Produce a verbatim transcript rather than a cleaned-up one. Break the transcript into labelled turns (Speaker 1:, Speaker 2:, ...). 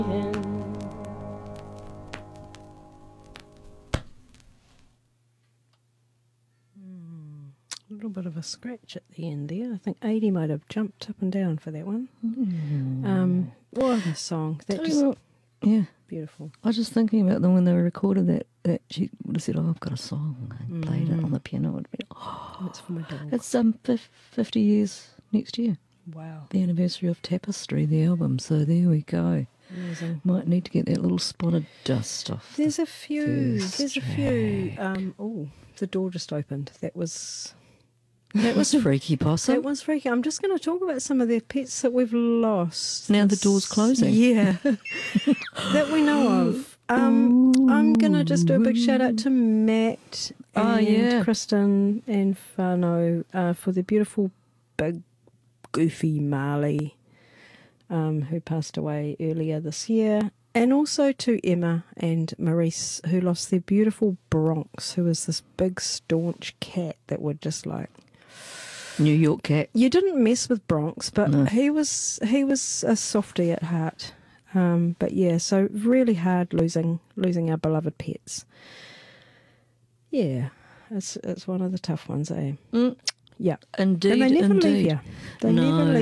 Speaker 1: A little bit of a scratch at the end there. I think Adi might have jumped up and down for that one.
Speaker 2: Mm.
Speaker 1: Um, what a song. That
Speaker 2: Tell
Speaker 1: just
Speaker 2: you what, yeah.
Speaker 1: beautiful.
Speaker 2: I was just thinking about them when they recorded that, that she would have said, oh, I've got a song, and played it on the piano. It would have been, oh.
Speaker 1: It's for my dog.
Speaker 2: It's um, fifty years next year.
Speaker 1: Wow.
Speaker 2: The anniversary of Tapestry, the album. So there we go.
Speaker 1: Amazing.
Speaker 2: Might need to get that little spotted dust off.
Speaker 1: There's a few.
Speaker 2: first
Speaker 1: There's a few.
Speaker 2: track.
Speaker 1: Um, oh, the door just opened. That was...
Speaker 2: That was freaky, possum.
Speaker 1: That was freaky. I'm just going to talk about some of the pets that we've lost.
Speaker 2: Now the
Speaker 1: This-
Speaker 2: door's closing.
Speaker 1: Yeah. That we know of. Um, I'm going to just do a big shout out to Matt and
Speaker 2: Oh, yeah.
Speaker 1: Kristen and Whānau uh, for the beautiful, big, goofy Marley um, who passed away earlier this year. And also to Emma and Maurice, who lost their beautiful Bronx, who was this big, staunch cat that would just like...
Speaker 2: New York cat.
Speaker 1: You didn't mess with Bronx, but
Speaker 2: No.
Speaker 1: he was he was a softie at heart. Um, but yeah, so really hard losing losing our beloved pets. Yeah, it's it's one of the tough ones, eh?
Speaker 2: Mm.
Speaker 1: Yeah,
Speaker 2: Indeed,
Speaker 1: and they never
Speaker 2: indeed.
Speaker 1: leave you. They
Speaker 2: No.
Speaker 1: never leave.